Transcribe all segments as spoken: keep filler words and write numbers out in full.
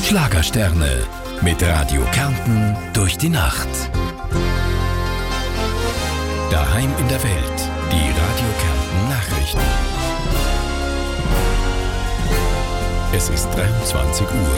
Schlagersterne mit Radio Kärnten durch die Nacht. Daheim in der Welt, die Radio Kärnten Nachrichten. Es ist dreiundzwanzig Uhr.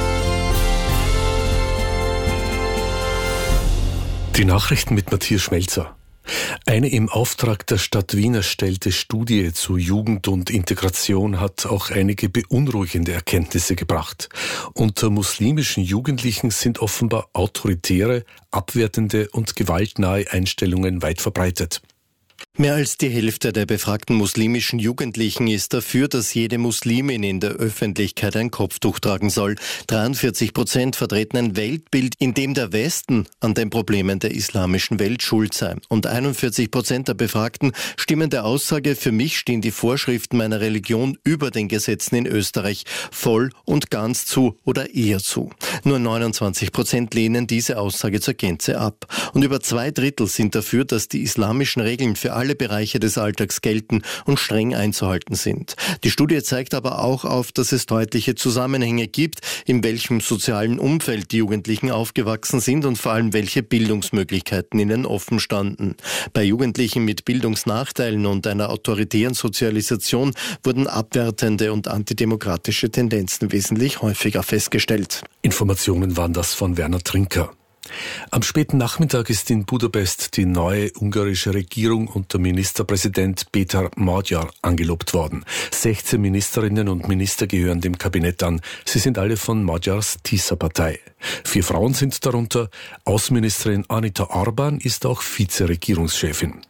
Die Nachrichten mit Matthias Schmelzer. Eine im Auftrag der Stadt Wien erstellte Studie zu Jugend und Integration hat auch einige beunruhigende Erkenntnisse gebracht. Unter muslimischen Jugendlichen sind offenbar autoritäre, abwertende und gewaltnahe Einstellungen weit verbreitet. Mehr als die Hälfte der befragten muslimischen Jugendlichen ist dafür, dass jede Muslimin in der Öffentlichkeit ein Kopftuch tragen soll. dreiundvierzig Prozent vertreten ein Weltbild, in dem der Westen an den Problemen der islamischen Welt schuld sei. Und einundvierzig Prozent der Befragten stimmen der Aussage, für mich stehen die Vorschriften meiner Religion über den Gesetzen in Österreich voll und ganz zu oder eher zu. Nur neunundzwanzig Prozent lehnen diese Aussage zur Gänze ab. Und über zwei Drittel sind dafür, dass die islamischen Regeln für alle Bereiche des Alltags gelten und streng einzuhalten sind. Die Studie zeigt aber auch auf, dass es deutliche Zusammenhänge gibt, in welchem sozialen Umfeld die Jugendlichen aufgewachsen sind und vor allem welche Bildungsmöglichkeiten ihnen offen standen. Bei Jugendlichen mit Bildungsnachteilen und einer autoritären Sozialisation wurden abwertende und antidemokratische Tendenzen wesentlich häufiger festgestellt. Informationen waren das von Werner Trinker. Am späten Nachmittag ist in Budapest die neue ungarische Regierung unter Ministerpräsident Péter Magyar angelobt worden. sechzehn Ministerinnen und Minister gehören dem Kabinett an. Sie sind alle von Magyars Tisza-Partei. Vier Frauen sind darunter. Außenministerin Anita Orban ist auch Vizeregierungschefin.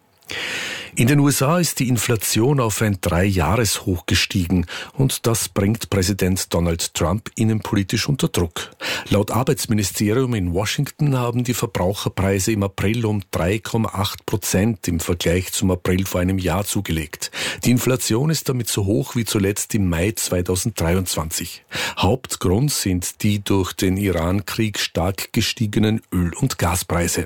In den U S A ist die Inflation auf ein Drei-Jahres-Hoch gestiegen und das bringt Präsident Donald Trump innenpolitisch unter Druck. Laut Arbeitsministerium in Washington haben die Verbraucherpreise im April um drei Komma acht Prozent im Vergleich zum April vor einem Jahr zugelegt. Die Inflation ist damit so hoch wie zuletzt im Mai zweitausenddreiundzwanzig. Hauptgrund sind die durch den Iran-Krieg stark gestiegenen Öl- und Gaspreise.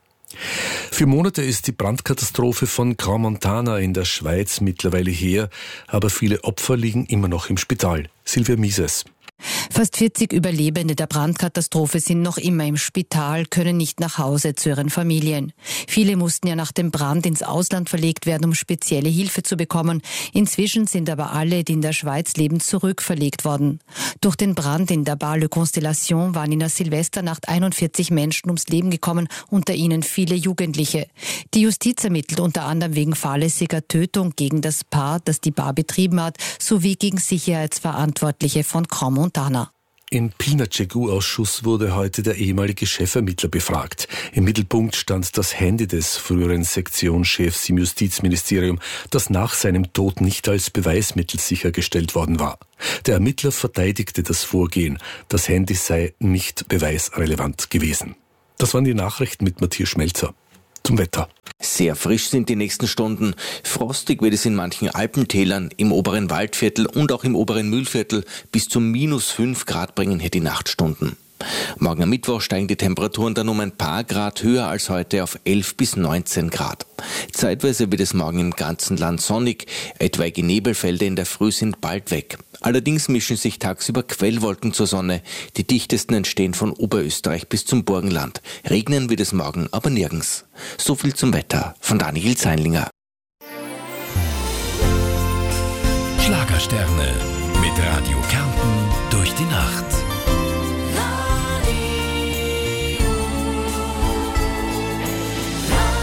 Für Monate ist die Brandkatastrophe von Crans-Montana in der Schweiz mittlerweile her, aber viele Opfer liegen immer noch im Spital. Silvia Mises. Fast vierzig Überlebende der Brandkatastrophe sind noch immer im Spital, können nicht nach Hause zu ihren Familien. Viele mussten ja nach dem Brand ins Ausland verlegt werden, um spezielle Hilfe zu bekommen. Inzwischen sind aber alle, die in der Schweiz leben, zurückverlegt worden. Durch den Brand in der Bar Le Constellation waren in der Silvesternacht einundvierzig Menschen ums Leben gekommen, unter ihnen viele Jugendliche. Die Justiz ermittelt unter anderem wegen fahrlässiger Tötung gegen das Paar, das die Bar betrieben hat, sowie gegen Sicherheitsverantwortliche von Crans-Montana. Im Pinacegu-Ausschuss wurde heute der ehemalige Chefermittler befragt. Im Mittelpunkt stand das Handy des früheren Sektionschefs im Justizministerium, das nach seinem Tod nicht als Beweismittel sichergestellt worden war. Der Ermittler verteidigte das Vorgehen. Das Handy sei nicht beweisrelevant gewesen. Das waren die Nachrichten mit Matthias Schmelzer. Zum Wetter. Sehr frisch sind die nächsten Stunden. Frostig wird es in manchen Alpentälern, im oberen Waldviertel und auch im oberen Mühlviertel bis zu minus fünf Grad bringen hier die Nachtstunden. Morgen am Mittwoch steigen die Temperaturen dann um ein paar Grad höher als heute auf elf bis neunzehn Grad. Zeitweise wird es morgen im ganzen Land sonnig, etwaige Nebelfelder in der Früh sind bald weg. Allerdings mischen sich tagsüber Quellwolken zur Sonne. Die dichtesten entstehen von Oberösterreich bis zum Burgenland. Regnen wird es morgen aber nirgends. So viel zum Wetter von Daniel Zeinlinger. Schlagersterne mit Radio Kärnten durch die Nacht.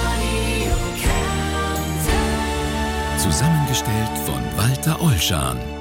Zusammengestellt von Walter Olschan.